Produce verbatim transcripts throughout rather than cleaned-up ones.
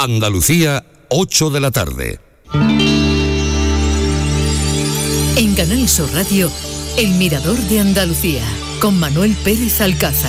Andalucía, ocho de la tarde. En Canal Sur Radio, El Mirador de Andalucía, con Manuel Pérez Alcázar.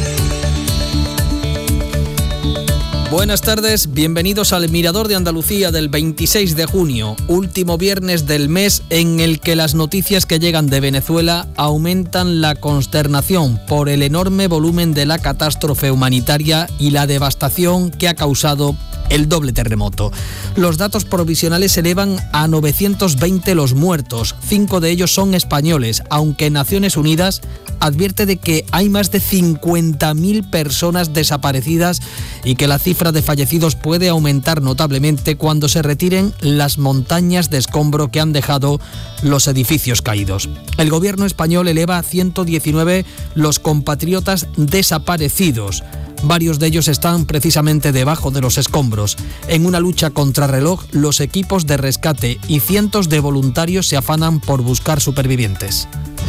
Buenas tardes, bienvenidos al Mirador de Andalucía del veintiséis de junio, último viernes del mes en el que las noticias que llegan de Venezuela aumentan la consternación por el enorme volumen de la catástrofe humanitaria y la devastación que ha causado el doble terremoto. Los datos provisionales elevan a novecientos veinte los muertos, cinco de ellos son españoles, aunque Naciones Unidas advierte de que hay más de cincuenta mil personas desaparecidas y que la cifra de fallecidos puede aumentar notablemente cuando se retiren las montañas de escombro que han dejado los edificios caídos. El gobierno español eleva a ciento diecinueve los compatriotas desaparecidos. Varios de ellos están precisamente debajo de los escombros. En una lucha contrarreloj, los equipos de rescate y cientos de voluntarios se afanan por buscar supervivientes.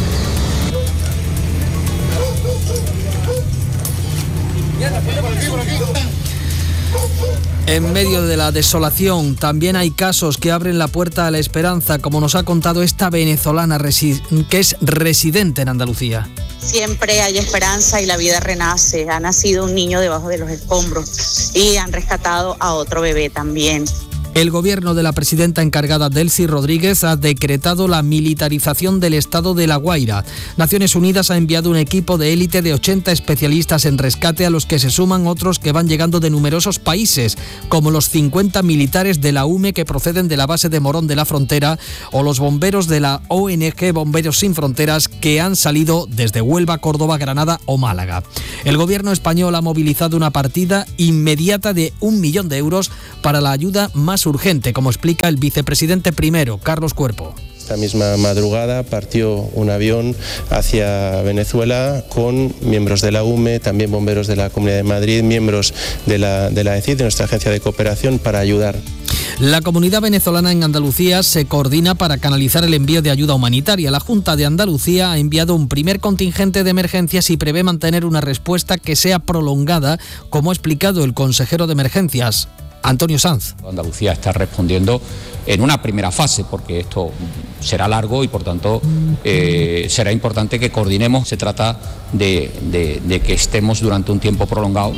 En medio de la desolación, también hay casos que abren la puerta a la esperanza, como nos ha contado esta venezolana resi- que es residente en Andalucía. Siempre hay esperanza y la vida renace. Ha nacido un niño debajo de los escombros y han rescatado a otro bebé también. El gobierno de la presidenta encargada Delcy Rodríguez ha decretado la militarización del estado de La Guaira. Naciones Unidas ha enviado un equipo de élite de ochenta especialistas en rescate, a los que se suman otros que van llegando de numerosos países, como los cincuenta militares de la U M E que proceden de la base de Morón de la Frontera, o los bomberos de la O N G Bomberos Sin Fronteras, que han salido desde Huelva, Córdoba, Granada o Málaga. El gobierno español ha movilizado una partida inmediata de un millón de euros para la ayuda más urgente, como explica el vicepresidente primero, Carlos Cuerpo. Esta misma madrugada partió un avión hacia Venezuela con miembros de la U M E, también bomberos de la Comunidad de Madrid, miembros de la, de la E C I D, de nuestra agencia de cooperación, para ayudar. La comunidad venezolana en Andalucía se coordina para canalizar el envío de ayuda humanitaria. La Junta de Andalucía ha enviado un primer contingente de emergencias y prevé mantener una respuesta que sea prolongada, como ha explicado el consejero de Emergencias, Antonio Sanz. Andalucía está respondiendo en una primera fase, porque esto será largo y por tanto eh, será importante que coordinemos. Se trata de, de, de que estemos durante un tiempo prolongado.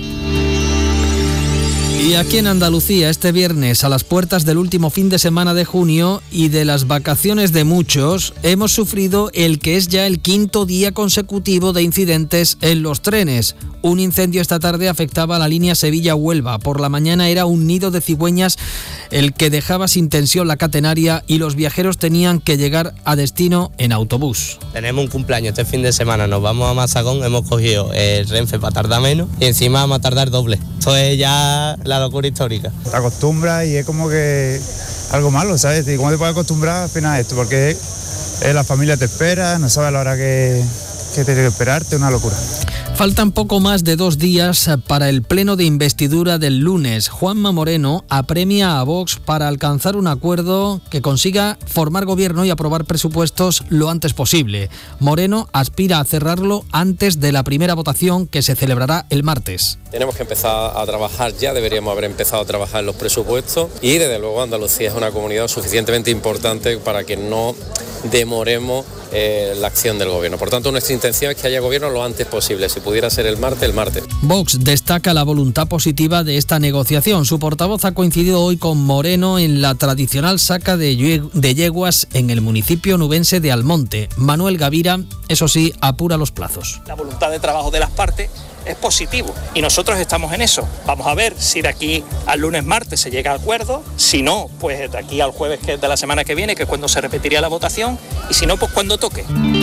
Y aquí en Andalucía, este viernes, a las puertas del último fin de semana de junio y de las vacaciones de muchos, hemos sufrido el que es ya el quinto día consecutivo de incidentes en los trenes. Un incendio esta tarde afectaba a la línea Sevilla-Huelva. Por la mañana era un nido de cigüeñas el que dejaba sin tensión la catenaria y los viajeros tenían que llegar a destino en autobús. Tenemos un cumpleaños este fin de semana, nos vamos a Mazagón, hemos cogido el Renfe para tardar menos y encima vamos a tardar doble. Esto es ya la locura histórica. Te acostumbras y es como que algo malo, ¿sabes? ¿Y cómo te puedes acostumbrar al final a esto? Porque eh, la familia te espera, no sabes a la hora que, que tiene que esperarte, una locura. Faltan poco más de dos días para el pleno de investidura del lunes. Juanma Moreno apremia a Vox para alcanzar un acuerdo que consiga formar gobierno y aprobar presupuestos lo antes posible. Moreno aspira a cerrarlo antes de la primera votación, que se celebrará el martes. Tenemos que empezar a trabajar ya, deberíamos haber empezado a trabajar en los presupuestos y desde luego Andalucía es una comunidad suficientemente importante para que no demoremos eh, la acción del gobierno. Por tanto, nuestra intención es que haya gobierno lo antes posible. Si pudiera ser el martes, el martes. Vox destaca la voluntad positiva de esta negociación. Su portavoz ha coincidido hoy con Moreno en la tradicional saca de, yue- de yeguas en el municipio nubense de Almonte. Manuel Gavira, eso sí, apura los plazos. La voluntad de trabajo de las partes es positivo y nosotros estamos en eso. Vamos a ver si de aquí al lunes martes se llega a acuerdo, si no, pues de aquí al jueves que de la semana que viene, que es cuando se repetiría la votación, y si no, pues cuando toque.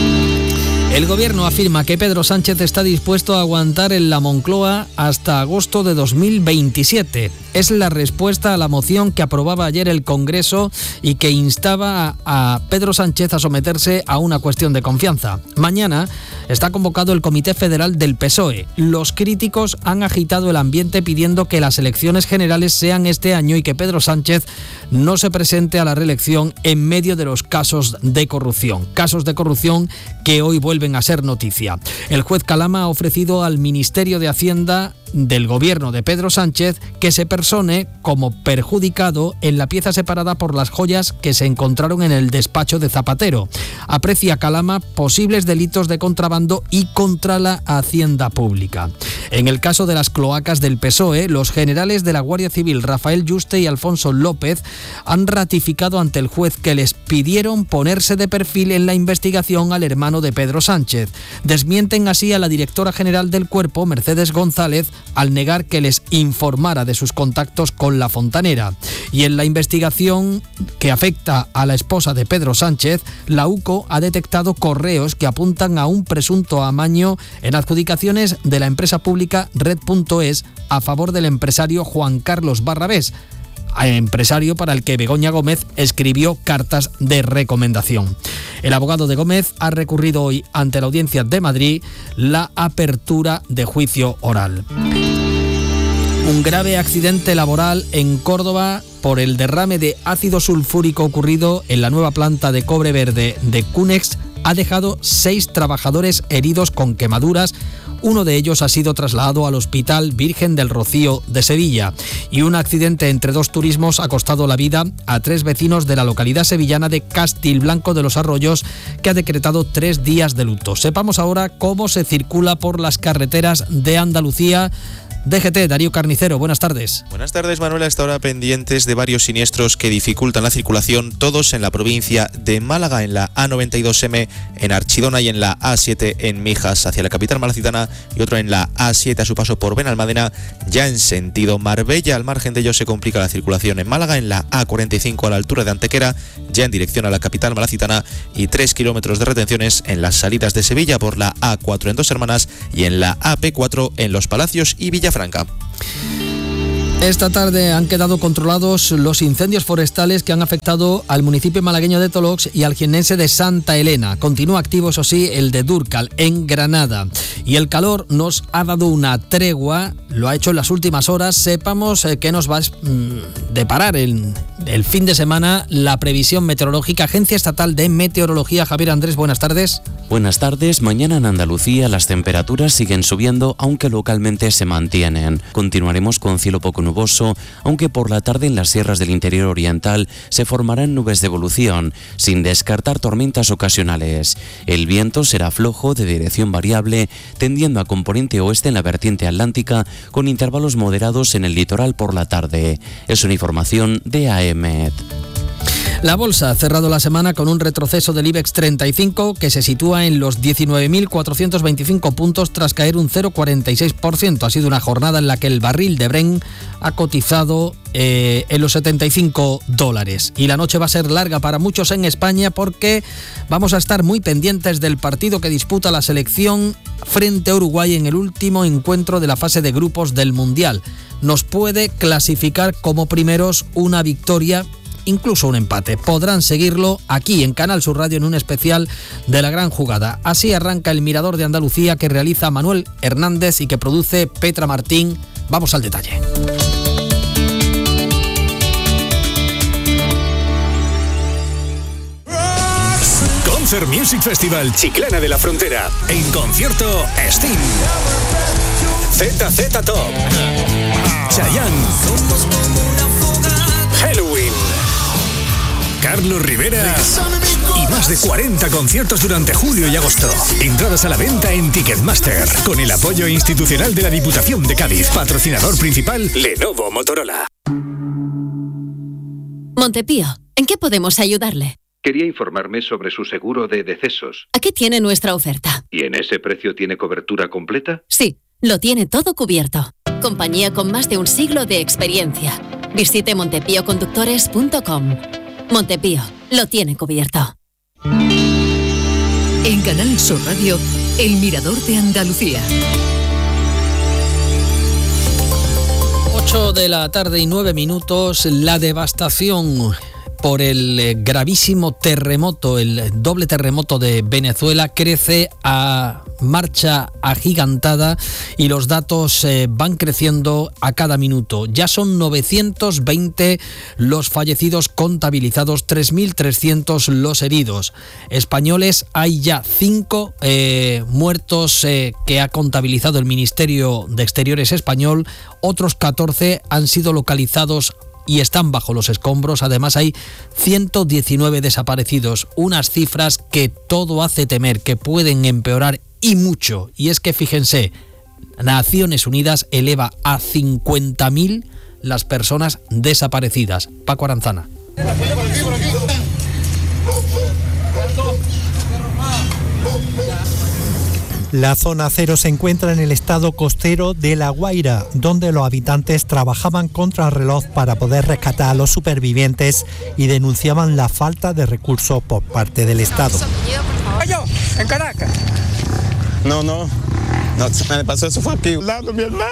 El gobierno afirma que Pedro Sánchez está dispuesto a aguantar en la Moncloa hasta agosto de dos mil veintisiete. Es la respuesta a la moción que aprobaba ayer el Congreso y que instaba a Pedro Sánchez a someterse a una cuestión de confianza. Mañana está convocado el Comité Federal del P S O E. Los críticos han agitado el ambiente pidiendo que las elecciones generales sean este año y que Pedro Sánchez no se presente a la reelección en medio de los casos de corrupción. Casos de corrupción que hoy vuelven a ser noticia. El juez Calama ha ofrecido al Ministerio de Hacienda del gobierno de Pedro Sánchez que se persone como perjudicado en la pieza separada por las joyas que se encontraron en el despacho de Zapatero. Aprecia Calama posibles delitos de contrabando y contra la hacienda pública. En el caso de las cloacas del P S O E, los generales de la Guardia Civil Rafael Yuste y Alfonso López han ratificado ante el juez que les pidieron ponerse de perfil en la investigación al hermano de Pedro Sánchez. Desmienten así a la directora general del cuerpo, Mercedes González, al negar que les informara de sus contactos con la fontanera. Y en la investigación que afecta a la esposa de Pedro Sánchez, la U C O ha detectado correos que apuntan a un presunto amaño en adjudicaciones de la empresa pública Red punto es a favor del empresario Juan Carlos Barrabés, empresario para el que Begoña Gómez escribió cartas de recomendación. El abogado de Gómez ha recurrido hoy ante la Audiencia de Madrid la apertura de juicio oral. Un grave accidente laboral en Córdoba por el derrame de ácido sulfúrico ocurrido en la nueva planta de cobre verde de Cunex ha dejado seis trabajadores heridos con quemaduras. Uno de ellos ha sido trasladado al Hospital Virgen del Rocío de Sevilla. Y un accidente entre dos turismos ha costado la vida a tres vecinos de la localidad sevillana de Castilblanco de los Arroyos, que ha decretado tres días de luto. Sepamos ahora cómo se circula por las carreteras de Andalucía. D G T, Darío Carnicero, buenas tardes. Buenas tardes, Manuel. A esta hora pendientes de varios siniestros que dificultan la circulación, todos en la provincia de Málaga, en la A noventa y dos eme en Archidona y en la A siete en Mijas hacia la capital malacitana, y otro en la A siete a su paso por Benalmádena, ya en sentido Marbella. Al margen de ello se complica la circulación en Málaga, en la A cuarenta y cinco a la altura de Antequera, ya en dirección a la capital malacitana, y tres kilómetros de retenciones en las salidas de Sevilla por la A cuatro en Dos Hermanas y en la A P cuatro en Los Palacios y Villafranca. Esta tarde han quedado controlados los incendios forestales que han afectado al municipio malagueño de Tolox y al jiennense de Santa Elena. Continúa activo, eso sí, el de Dúrcal, en Granada. Y el calor nos ha dado una tregua, lo ha hecho en las últimas horas. Sepamos qué nos va a deparar el, el fin de semana la previsión meteorológica. Agencia Estatal de Meteorología. Javier Andrés, buenas tardes. Buenas tardes. Mañana en Andalucía las temperaturas siguen subiendo, aunque localmente se mantienen. Continuaremos con cielo poco nuboso, aunque por la tarde en las sierras del interior oriental se formarán nubes de evolución, sin descartar tormentas ocasionales. El viento será flojo, de dirección variable, tendiendo a componente oeste en la vertiente atlántica, con intervalos moderados en el litoral por la tarde. Es una información de A E M E T. La bolsa ha cerrado la semana con un retroceso del IBEX treinta y cinco que se sitúa en los diecinueve mil cuatrocientos veinticinco puntos tras caer un cero coma cuarenta y seis por ciento. Ha sido una jornada en la que el barril de Brent ha cotizado eh, en los setenta y cinco dólares. Y la noche va a ser larga para muchos en España porque vamos a estar muy pendientes del partido que disputa la selección frente a Uruguay en el último encuentro de la fase de grupos del Mundial. Nos puede clasificar como primeros una victoria, incluso un empate. Podrán seguirlo aquí en Canal Sur Radio en un especial de la gran jugada. Así arranca el Mirador de Andalucía que realiza Manuel Hernández y que produce Petra Martín. Vamos al detalle. Concert Music Festival Chiclana de la Frontera. En concierto Sting, Z Z Top, Chayanne, Halloween, Carlos Rivera y más de cuarenta conciertos durante julio y agosto. Entradas a la venta en Ticketmaster, con el apoyo institucional de la Diputación de Cádiz. Patrocinador principal, Lenovo Motorola. Montepío, ¿en qué podemos ayudarle? Quería informarme sobre su seguro de decesos. Aquí tiene nuestra oferta. ¿Y en ese precio tiene cobertura completa? Sí, lo tiene todo cubierto. Compañía con más de un siglo de experiencia. Visite montepío conductores punto com. Montepío, lo tiene cubierto. En Canal Sur Radio, El Mirador de Andalucía. ocho de la tarde y nueve minutos. La devastación por el gravísimo terremoto, el doble terremoto de Venezuela, crece a marcha agigantada y los datos eh, van creciendo a cada minuto. Ya son novecientos veinte los fallecidos contabilizados, tres mil trescientos los heridos. Españoles, hay ya cinco eh, muertos eh, que ha contabilizado el Ministerio de Exteriores español, otros catorce han sido localizados y están bajo los escombros. Además hay ciento diecinueve desaparecidos, unas cifras que todo hace temer que pueden empeorar y mucho. Y es que fíjense, Naciones Unidas eleva a cincuenta mil las personas desaparecidas. Paco Aranzana. La zona cero se encuentra en el estado costero de La Guaira, donde los habitantes trabajaban contra el reloj para poder rescatar a los supervivientes y denunciaban la falta de recursos por parte del Estado. Yo, en Caracas. No, no, no, me pasó eso fue aquí, al lado de mi hermano.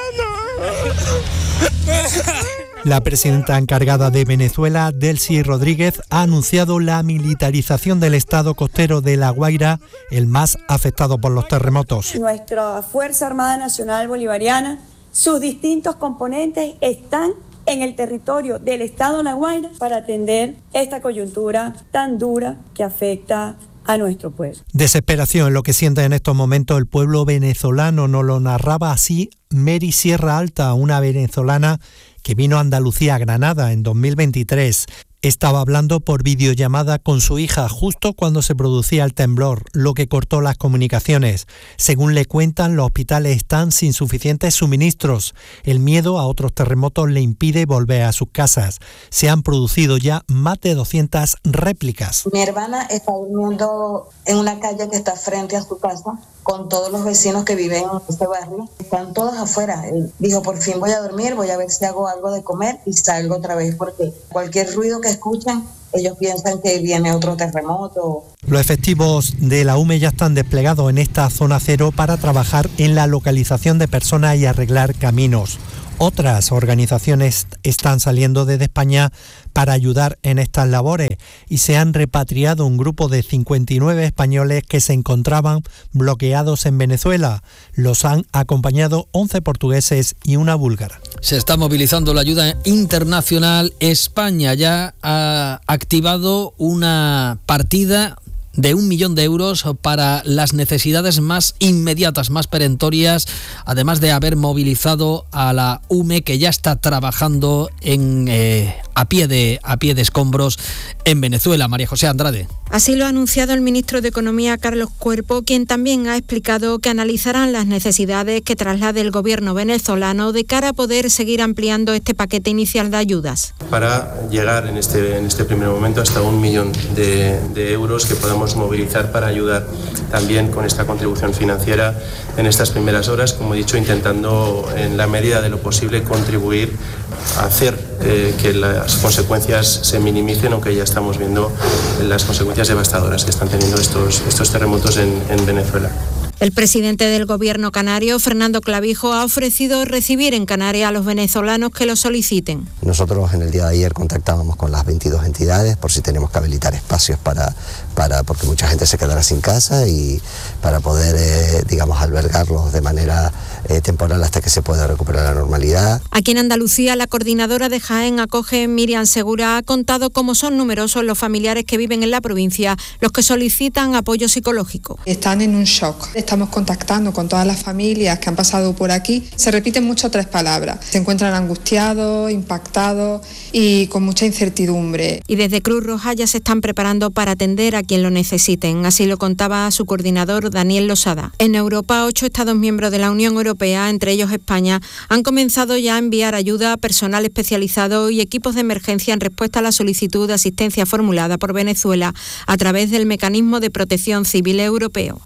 La presidenta encargada de Venezuela, Delcy Rodríguez, ha anunciado la militarización del estado costero de La Guaira, el más afectado por los terremotos. Nuestra Fuerza Armada Nacional Bolivariana, sus distintos componentes están en el territorio del estado de La Guaira para atender esta coyuntura tan dura que afecta a nuestro pueblo. Desesperación en lo que siente en estos momentos el pueblo venezolano. Nos lo narraba así Mary Sierra Alta, una venezolana que vino a Andalucía, a Granada, en dos mil veintitrés. Estaba hablando por videollamada con su hija justo cuando se producía el temblor, lo que cortó las comunicaciones. Según le cuentan, los hospitales están sin suficientes suministros. El miedo a otros terremotos le impide volver a sus casas. Se han producido ya más de doscientas réplicas. Mi hermana está durmiendo en una calle que está frente a su casa, con todos los vecinos que viven en este barrio. Están todos afuera. Él dijo, por fin voy a dormir, voy a ver si hago algo de comer y salgo otra vez, porque cualquier ruido que escuchan, ellos piensan que viene otro terremoto. Los efectivos de la U M E ya están desplegados en esta zona cero para trabajar en la localización de personas y arreglar caminos. Otras organizaciones están saliendo desde España para ayudar en estas labores y se han repatriado un grupo de cincuenta y nueve españoles que se encontraban bloqueados en Venezuela. Los han acompañado once portugueses y una búlgara. Se está movilizando la ayuda internacional. España ya ha activado una partida de un millón de euros para las necesidades más inmediatas, más perentorias, además de haber movilizado a la U M E, que ya está trabajando en eh, a pie de a pie de escombros en Venezuela. María José Andrade. Así lo ha anunciado el ministro de Economía, Carlos Cuerpo, quien también ha explicado que analizarán las necesidades que traslade el gobierno venezolano de cara a poder seguir ampliando este paquete inicial de ayudas. Para llegar en este, en este primer momento hasta un millón de, de euros que podemos movilizar para ayudar también con esta contribución financiera en estas primeras horas, como he dicho, intentando en la medida de lo posible contribuir a hacer eh, que las consecuencias se minimicen, aunque ya estamos viendo las consecuencias devastadoras que están teniendo estos, estos terremotos en, en Venezuela. El presidente del gobierno canario, Fernando Clavijo, ha ofrecido recibir en Canarias a los venezolanos que lo soliciten. Nosotros en el día de ayer contactábamos con las veintidós entidades por si tenemos que habilitar espacios para, para porque mucha gente se quedará sin casa y para poder, eh, digamos, albergarlos de manera eh, temporal hasta que se pueda recuperar la normalidad. Aquí en Andalucía, la coordinadora de Jaén Acoge, Miriam Segura, ha contado cómo son numerosos los familiares que viven en la provincia, los que solicitan apoyo psicológico. Están en un shock. Estamos contactando con todas las familias que han pasado por aquí. Se repiten mucho tres palabras. Se encuentran angustiados, impactados y con mucha incertidumbre. Y desde Cruz Roja ya se están preparando para atender a quien lo necesiten. Así lo contaba su coordinador, Daniel Losada. En Europa, ocho Estados miembros de la Unión Europea, entre ellos España, han comenzado ya a enviar ayuda a personal especializado y equipos de emergencia en respuesta a la solicitud de asistencia formulada por Venezuela a través del Mecanismo de Protección Civil Europeo.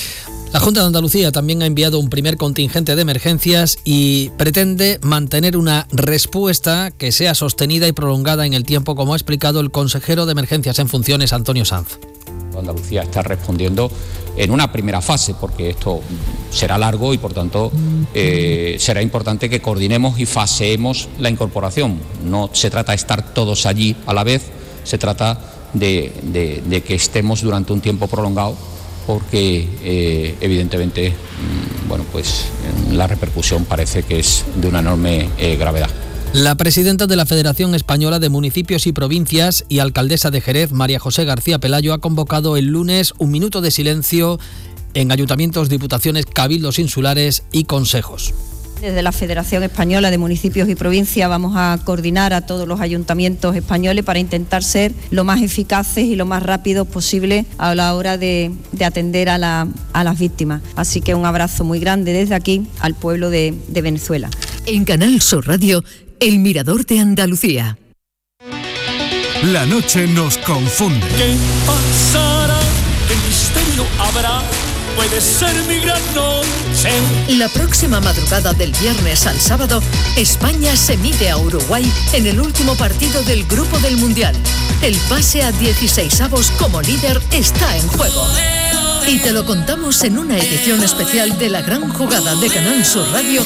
La Junta de Andalucía también ha enviado un primer contingente de emergencias y pretende mantener una respuesta que sea sostenida y prolongada en el tiempo, como ha explicado el consejero de Emergencias en funciones, Antonio Sanz. Andalucía está respondiendo en una primera fase, porque esto será largo y por tanto eh, será importante que coordinemos y faseemos la incorporación. No se trata de estar todos allí a la vez, se trata de, de, de que estemos durante un tiempo prolongado, porque eh, evidentemente mmm, bueno, pues la repercusión parece que es de una enorme eh, gravedad. La presidenta de la Federación Española de Municipios y Provincias y alcaldesa de Jerez, María José García Pelayo, ha convocado el lunes un minuto de silencio en ayuntamientos, diputaciones, cabildos insulares y consejos. Desde la Federación Española de Municipios y Provincias vamos a coordinar a todos los ayuntamientos españoles para intentar ser lo más eficaces y lo más rápidos posible a la hora de, de atender a, la, a las víctimas. Así que un abrazo muy grande desde aquí al pueblo de, de Venezuela. En Canal Sur Radio, El Mirador de Andalucía. La noche nos confunde. ¿Qué pasará? ¿Qué misterio habrá? Puede ser mi gran noche. La próxima madrugada del viernes al sábado, España se mide a Uruguay en el último partido del Grupo del Mundial. El pase a dieciseisavos como líder está en juego. Y te lo contamos en una edición especial de La Gran Jugada de Canal Sur Radio